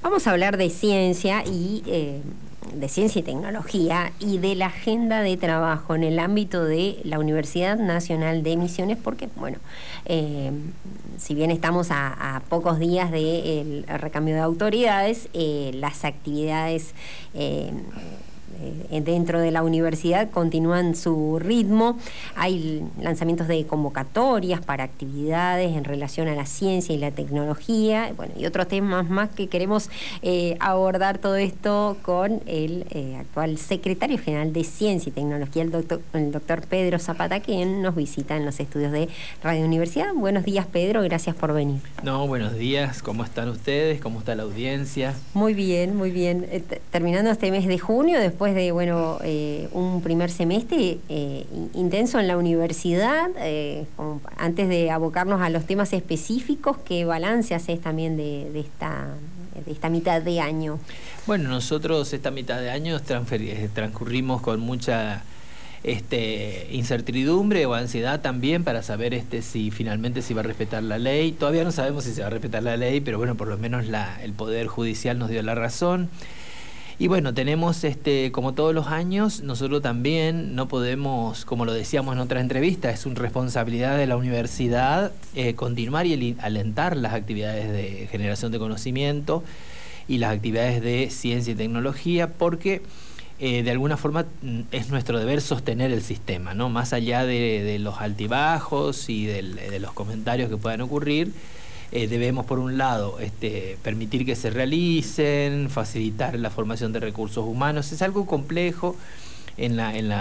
Vamos a hablar de ciencia y de ciencia y tecnología y de la agenda de trabajo en el ámbito de la Universidad Nacional de Misiones, porque, bueno, si bien estamos a pocos días del recambio de autoridades, las actividades dentro de la universidad continúan su ritmo. Hay lanzamientos de convocatorias para actividades en relación a la ciencia y la tecnología, bueno, y otros temas más que queremos abordar todo esto con el actual secretario general de Ciencia y Tecnología, el doctor Pedro Zapata, quien nos visita en los estudios de Radio Universidad. Buenos días, Pedro, gracias por venir. No, buenos días, ¿cómo están ustedes? ¿Cómo está la audiencia? Muy bien, muy bien. Terminando este mes de junio, después de un primer semestre intenso en la universidad, antes de abocarnos a los temas específicos, ¿qué balance haces también de esta mitad de año? Bueno, nosotros esta mitad de año transcurrimos con mucha incertidumbre o ansiedad también para saber si finalmente se va a respetar la ley. Todavía no sabemos si se va a respetar la ley, pero bueno, por lo menos el Poder Judicial nos dio la razón. Y bueno, tenemos, como todos los años, nosotros también no podemos, como lo decíamos en otras entrevistas, es una responsabilidad de la universidad continuar y alentar las actividades de generación de conocimiento y las actividades de ciencia y tecnología, porque de alguna forma es nuestro deber sostener el sistema, ¿no? Más allá de los altibajos y de los comentarios que puedan ocurrir. Debemos, por un lado, permitir que se realicen, facilitar la formación de recursos humanos. Es algo complejo en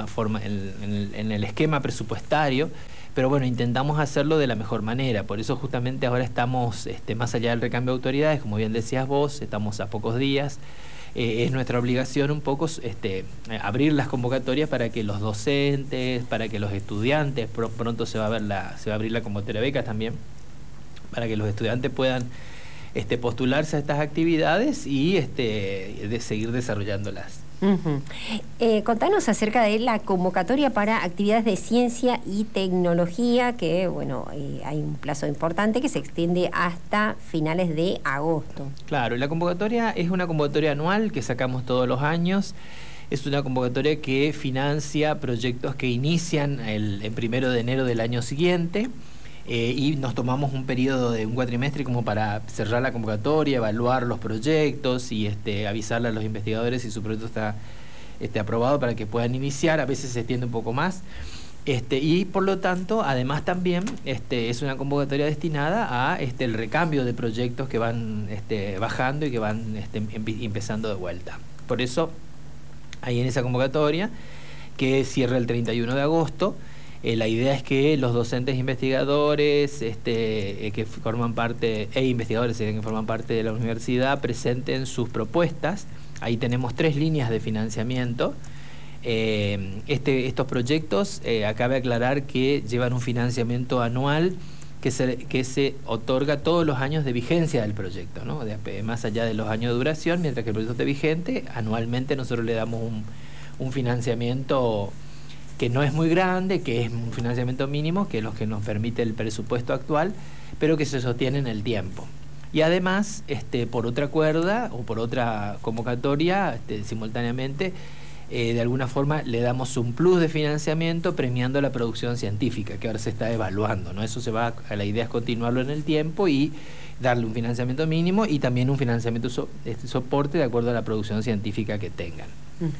el esquema presupuestario, pero bueno, intentamos hacerlo de la mejor manera. Por eso justamente ahora estamos, más allá del recambio de autoridades, como bien decías vos, estamos a pocos días. Es nuestra obligación un poco abrir las convocatorias para que los docentes, para que los estudiantes, pronto se va a abrir la convocatoria de becas también, para que los estudiantes puedan postularse a estas actividades y de seguir desarrollándolas. Contanos acerca de la convocatoria para actividades de ciencia y tecnología, que bueno, hay un plazo importante que se extiende hasta finales de agosto. Claro, la convocatoria es una convocatoria anual que sacamos todos los años. Es una convocatoria que financia proyectos que inician el 1 de enero del año siguiente. Y nos tomamos un periodo de un cuatrimestre como para cerrar la convocatoria, evaluar los proyectos y avisarle a los investigadores si su proyecto está aprobado para que puedan iniciar. A veces se extiende un poco más. Y por lo tanto, además también es una convocatoria destinada a el recambio de proyectos que van bajando y que van empezando de vuelta. Por eso, ahí en esa convocatoria, que cierra el 31 de agosto, la idea es que los docentes investigadores que forman parte, investigadores que forman parte de la universidad, presenten sus propuestas. Ahí tenemos 3 líneas de financiamiento. Estos proyectos, cabe aclarar que llevan un financiamiento anual que se otorga todos los años de vigencia del proyecto, ¿no? Más allá de los años de duración, mientras que el proyecto esté vigente, anualmente nosotros le damos un financiamiento que no es muy grande, que es un financiamiento mínimo, que es lo que nos permite el presupuesto actual, pero que se sostiene en el tiempo. Y además, por otra cuerda o por otra convocatoria, simultáneamente, de alguna forma le damos un plus de financiamiento premiando la producción científica, que ahora se está evaluando, ¿no? Eso la idea es continuarlo en el tiempo y darle un financiamiento mínimo y también un financiamiento soporte de acuerdo a la producción científica que tengan.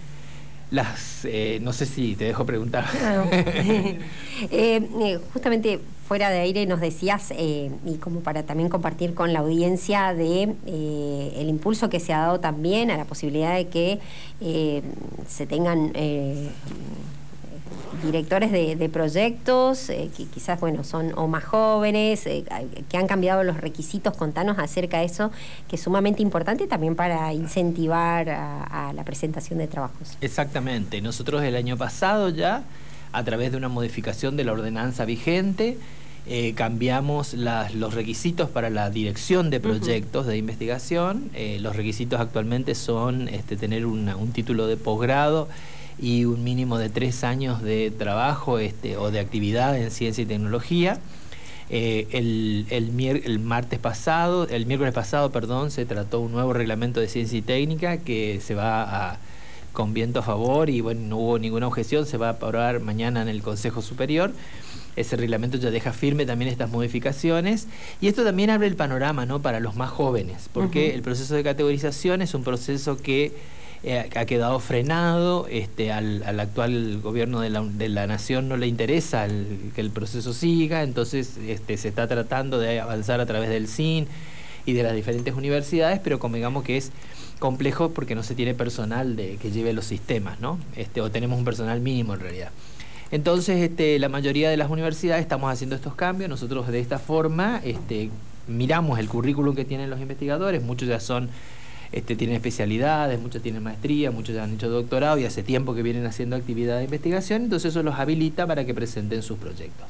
No sé si te dejo preguntar. Claro. Justamente fuera de aire nos decías, y como para también compartir con la audiencia, el impulso que se ha dado también a la posibilidad de que se tengan directores de proyectos que quizás son o más jóvenes, que han cambiado los requisitos. Contanos acerca de eso, que es sumamente importante también para incentivar a la presentación de trabajos. Exactamente. Nosotros el año pasado ya, a través de una modificación de la ordenanza vigente, cambiamos los requisitos para la dirección de proyectos de investigación. Los requisitos actualmente son tener un título de posgrado y un mínimo de 3 años de trabajo o de actividad en ciencia y tecnología. El miércoles pasado, perdón, se trató un nuevo reglamento de ciencia y técnica que se va con viento a favor y bueno, no hubo ninguna objeción, se va a aprobar mañana en el Consejo Superior. Ese reglamento ya deja firme también estas modificaciones y esto también abre el panorama, ¿no?, para los más jóvenes, porque el proceso de categorización es un proceso que ha quedado frenado. Al actual gobierno de la nación no le interesa que el proceso siga, entonces se está tratando de avanzar a través del CIN y de las diferentes universidades, pero convengamos que es complejo porque no se tiene personal que lleve los sistemas, ¿no? O tenemos un personal mínimo en realidad. Entonces, la mayoría de las universidades estamos haciendo estos cambios. Nosotros de esta forma miramos el currículum que tienen los investigadores. Muchos ya tienen especialidades, muchos tienen maestría, muchos ya han hecho doctorado y hace tiempo que vienen haciendo actividad de investigación. Entonces eso los habilita para que presenten sus proyectos.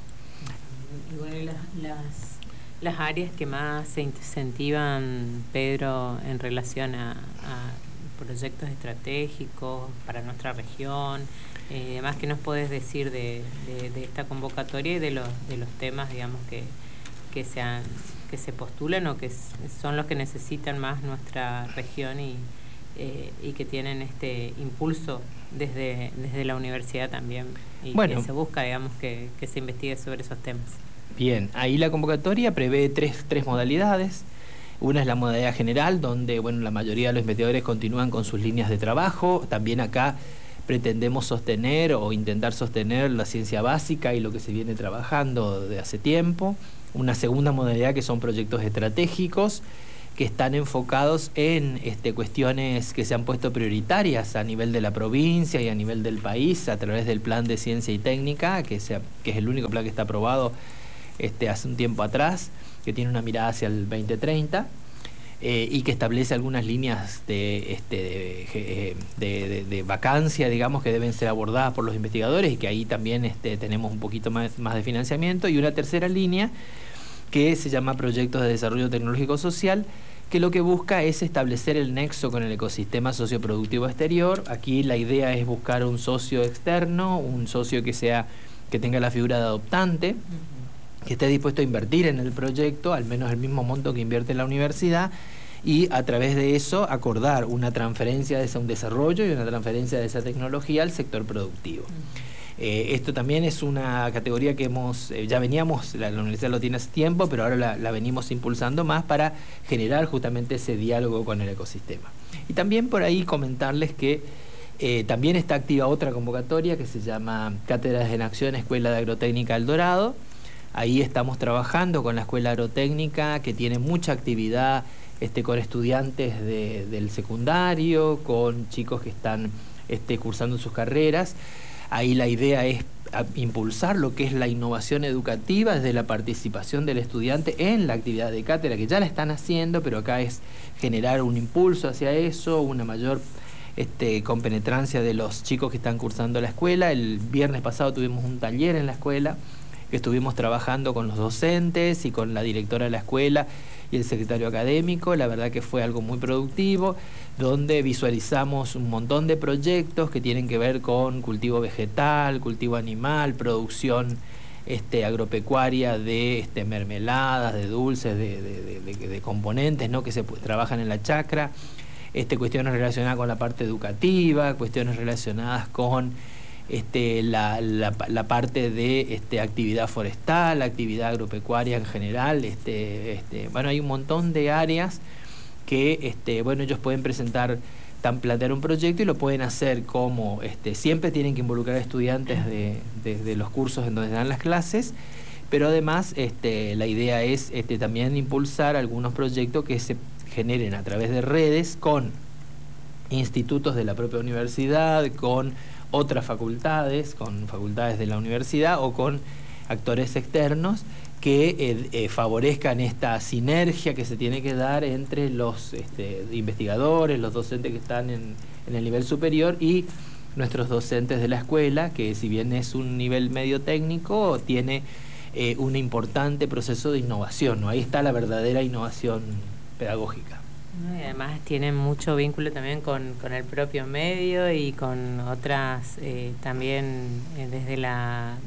Y bueno, las áreas que más se incentivan, Pedro, en relación a proyectos estratégicos para nuestra región, además, ¿qué nos podés decir de esta convocatoria y de los temas, digamos, que se postulan o que son los que necesitan más nuestra región y que tienen este impulso desde la universidad también y que se busca, digamos, que se investigue sobre esos temas? Bien, ahí la convocatoria prevé tres modalidades. Una es la modalidad general, donde bueno, la mayoría de los investigadores continúan con sus líneas de trabajo. También acá pretendemos sostener o intentar sostener la ciencia básica y lo que se viene trabajando de hace tiempo. Una segunda modalidad que son proyectos estratégicos que están enfocados en cuestiones que se han puesto prioritarias a nivel de la provincia y a nivel del país a través del Plan de Ciencia y Técnica, que es el único plan que está aprobado hace un tiempo atrás, que tiene una mirada hacia el 2030 y que establece algunas líneas de vacancia, digamos, que deben ser abordadas por los investigadores y que ahí también tenemos un poquito más de financiamiento. Y una tercera línea que se llama Proyectos de Desarrollo Tecnológico Social, que lo que busca es establecer el nexo con el ecosistema socioproductivo exterior. Aquí la idea es buscar un socio externo, un socio que tenga la figura de adoptante, que esté dispuesto a invertir en el proyecto, al menos el mismo monto que invierte la universidad, y a través de eso acordar una transferencia de un desarrollo y una transferencia de esa tecnología al sector productivo. Esto también es una categoría que ya veníamos, la universidad lo tiene hace tiempo, pero ahora la venimos impulsando más para generar justamente ese diálogo con el ecosistema. Y también por ahí comentarles que también está activa otra convocatoria que se llama Cátedras en Acción Escuela de Agrotécnica El Dorado. Ahí estamos trabajando con la Escuela Agrotécnica, que tiene mucha actividad con estudiantes del secundario, con chicos que están cursando sus carreras. Ahí la idea es impulsar lo que es la innovación educativa desde la participación del estudiante en la actividad de cátedra, que ya la están haciendo, pero acá es generar un impulso hacia eso, una mayor compenetrancia de los chicos que están cursando la escuela. El viernes pasado tuvimos un taller en la escuela, que estuvimos trabajando con los docentes y con la directora de la escuela y el secretario académico. La verdad que fue algo muy productivo, donde visualizamos un montón de proyectos que tienen que ver con cultivo vegetal, cultivo animal, producción agropecuaria de mermeladas, de dulces, de componentes, ¿no?, que se trabajan en la chacra, cuestiones relacionadas con la parte educativa, cuestiones relacionadas con la parte de actividad forestal, actividad agropecuaria en general. Bueno, hay un montón de áreas que bueno, ellos pueden plantear un proyecto y lo pueden hacer como siempre tienen que involucrar a estudiantes de los cursos en donde dan las clases, pero además la idea es también impulsar algunos proyectos que se generen a través de redes con institutos de la propia universidad, con otras facultades, con facultades de la universidad o con actores externos que favorezcan esta sinergia que se tiene que dar entre los investigadores, los docentes que están en el nivel superior y nuestros docentes de la escuela, que si bien es un nivel medio técnico, tiene un importante proceso de innovación, ¿no? Ahí está la verdadera innovación pedagógica. Y además tienen mucho vínculo también con el propio medio y con otras también desde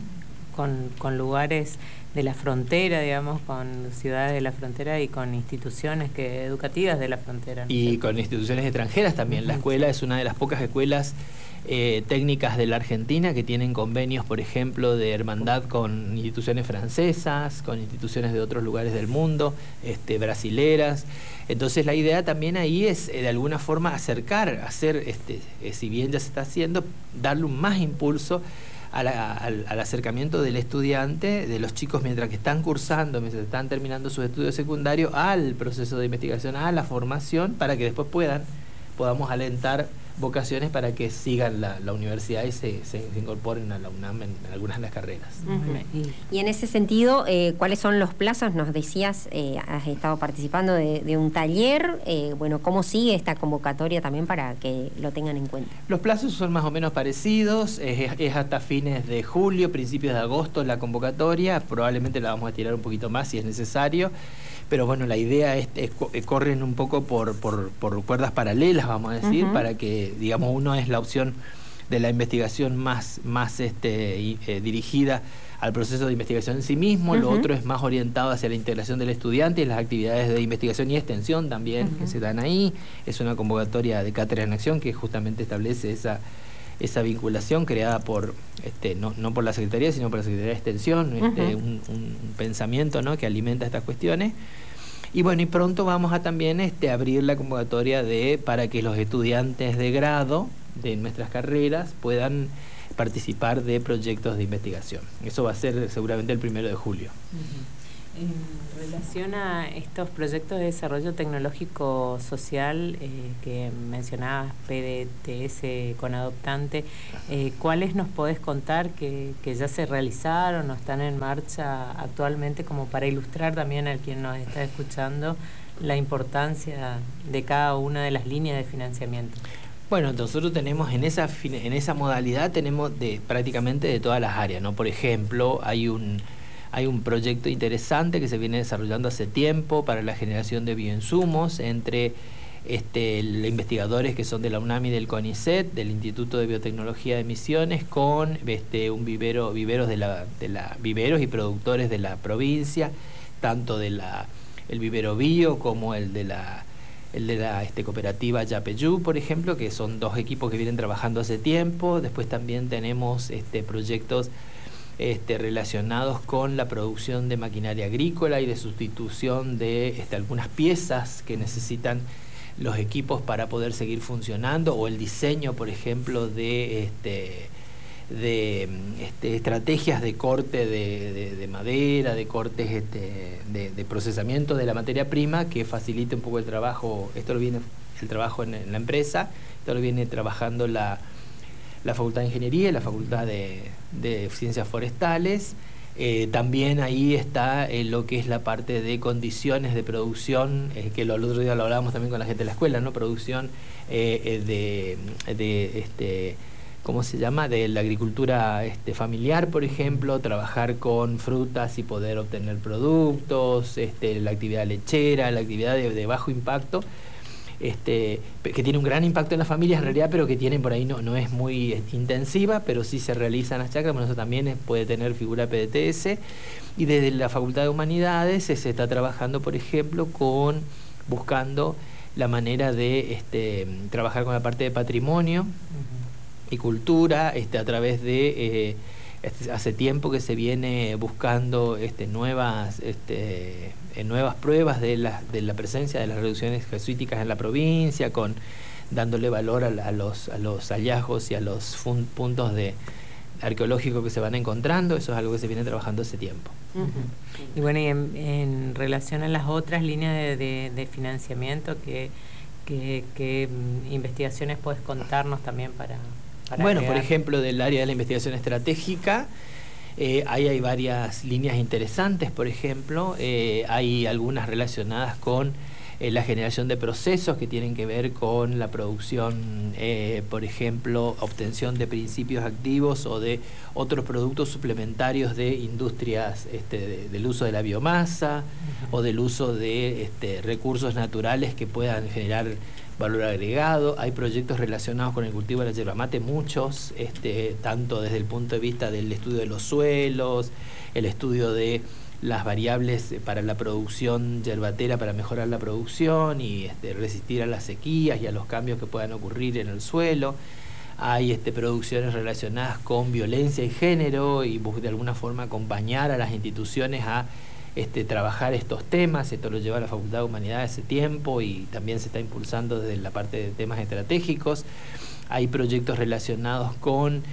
con lugares de la frontera, digamos, con ciudades de la frontera y con instituciones educativas de la frontera, ¿no? Y con instituciones extranjeras también. La escuela es una de las pocas escuelas técnicas de la Argentina que tienen convenios, por ejemplo, de hermandad con instituciones francesas, con instituciones de otros lugares del mundo, brasileras. Entonces la idea también ahí es de alguna forma hacer, si bien ya se está haciendo, darle un más impulso al acercamiento del estudiante, de los chicos mientras que están cursando, mientras están terminando sus estudios secundarios, al proceso de investigación, a la formación, para que después podamos alentar vocaciones para que sigan la universidad y se incorporen a la UNAM en algunas de las carreras. Y en ese sentido, ¿cuáles son los plazos? Nos decías, has estado participando de un taller, ¿cómo sigue esta convocatoria también para que lo tengan en cuenta? Los plazos son más o menos parecidos, es hasta fines de julio, principios de agosto la convocatoria, probablemente la vamos a tirar un poquito más si es necesario. Pero bueno, la idea es corren un poco por cuerdas paralelas, vamos a decir, para que, digamos, uno es la opción de la investigación más dirigida al proceso de investigación en sí mismo, lo otro es más orientado hacia la integración del estudiante y las actividades de investigación y extensión también que se dan ahí. Es una convocatoria de Cátedra en Acción que justamente establece esa vinculación creada por no por la Secretaría, sino por la Secretaría de Extensión, un pensamiento, ¿no?, que alimenta estas cuestiones. Y bueno, y pronto vamos a también abrir la convocatoria para que los estudiantes de grado de nuestras carreras puedan participar de proyectos de investigación. Eso va a ser seguramente el 1 de julio. En relación a estos proyectos de desarrollo tecnológico social que mencionabas, PDTS con adoptante, ¿cuáles nos podés contar que ya se realizaron o están en marcha actualmente, como para ilustrar también al quien nos está escuchando la importancia de cada una de las líneas de financiamiento? Bueno, nosotros tenemos en esa modalidad tenemos prácticamente de todas las áreas, ¿no? Por ejemplo, hay un proyecto interesante que se viene desarrollando hace tiempo para la generación de bioinsumos entre los investigadores que son de la UNAM y del CONICET, del Instituto de Biotecnología de Misiones, con viveros y productores de la provincia, tanto el vivero bio como el de la cooperativa Yapeyú, por ejemplo, que son dos equipos que vienen trabajando hace tiempo. Después también tenemos proyectos relacionados con la producción de maquinaria agrícola y de sustitución de algunas piezas que necesitan los equipos para poder seguir funcionando, o el diseño, por ejemplo, de estrategias de corte de madera, de cortes de procesamiento de la materia prima que facilite un poco el trabajo. El trabajo en la empresa, esto lo viene trabajando la Facultad de Ingeniería y la Facultad de Ciencias Forestales. También ahí está lo que es la parte de condiciones de producción, que el otro día lo hablábamos también con la gente de la escuela, ¿no? Producción ¿cómo se llama?, de la agricultura familiar, por ejemplo, trabajar con frutas y poder obtener productos, la actividad lechera, la actividad de bajo impacto, que tiene un gran impacto en las familias en realidad, pero que tiene por ahí no es muy intensiva, pero sí se realiza en las chacras. Bueno, eso también puede tener figura PDTS. Y desde la Facultad de Humanidades se está trabajando, por ejemplo, buscando la manera de trabajar con la parte de patrimonio y cultura, a través de hace tiempo que se viene buscando nuevas pruebas de la presencia de las reducciones jesuíticas en la provincia, dándole valor a los hallazgos y a los puntos arqueológicos que se van encontrando. Eso es algo que se viene trabajando hace tiempo. Y bueno, y en relación a las otras líneas de financiamiento, ¿qué investigaciones puedes contarnos también para bueno, agregar? Por ejemplo, del área de la investigación estratégica, ahí hay varias líneas interesantes. Por ejemplo, hay algunas relacionadas con la generación de procesos que tienen que ver con la producción, por ejemplo, obtención de principios activos o de otros productos suplementarios de industrias, del uso de la biomasa o del uso de recursos naturales que puedan generar valor agregado. Hay proyectos relacionados con el cultivo de la yerba mate, muchos, tanto desde el punto de vista del estudio de los suelos, el estudio de las variables para la producción yerbatera, para mejorar la producción y resistir a las sequías y a los cambios que puedan ocurrir en el suelo. Hay producciones relacionadas con violencia y género y de alguna forma acompañar a las instituciones a trabajar estos temas. Esto lo lleva a la Facultad de Humanidades hace tiempo y también se está impulsando desde la parte de temas estratégicos. Hay proyectos relacionados con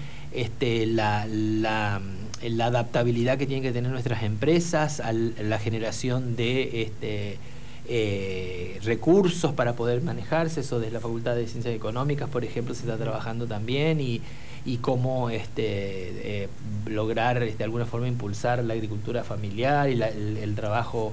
la adaptabilidad que tienen que tener nuestras empresas a la generación de recursos para poder manejarse. Eso desde la Facultad de Ciencias Económicas, por ejemplo, se está trabajando también y cómo lograr de alguna forma impulsar la agricultura familiar y el trabajo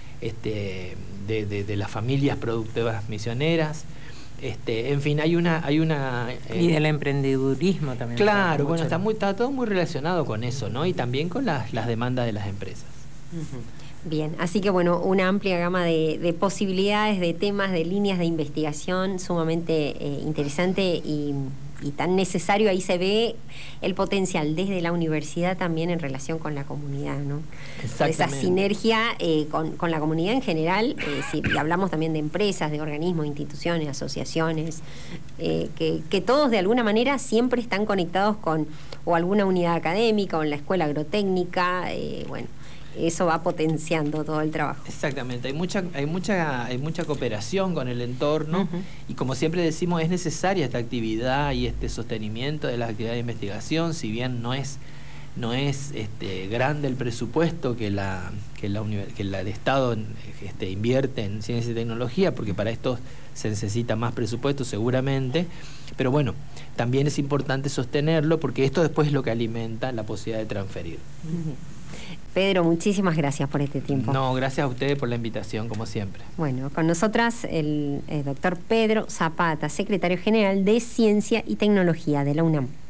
de las familias productivas misioneras. En fin, hay una y del emprendedurismo también. Claro, bueno, está todo muy relacionado con eso, ¿no? Y también con las demandas de las empresas. Bien, así que bueno, una amplia gama de posibilidades, de temas, de líneas de investigación sumamente interesante y tan necesario. Ahí se ve el potencial desde la universidad también en relación con la comunidad, ¿no? Esa sinergia con la comunidad en general, si hablamos también de empresas, de organismos, instituciones, asociaciones, que todos de alguna manera siempre están conectados con o alguna unidad académica o en la escuela agrotécnica, bueno, eso va potenciando todo el trabajo. Exactamente, hay mucha cooperación con el entorno y como siempre decimos, es necesaria esta actividad y este sostenimiento de las actividades de investigación, si bien no es grande el presupuesto que el Estado invierte en ciencia y tecnología, porque para esto se necesita más presupuesto seguramente, pero bueno, también es importante sostenerlo porque esto después es lo que alimenta la posibilidad de transferir. Pedro, muchísimas gracias por este tiempo. No, gracias a ustedes por la invitación, como siempre. Bueno, con nosotras el doctor Pedro Zapata, secretario general de Ciencia y Tecnología de la UNAM.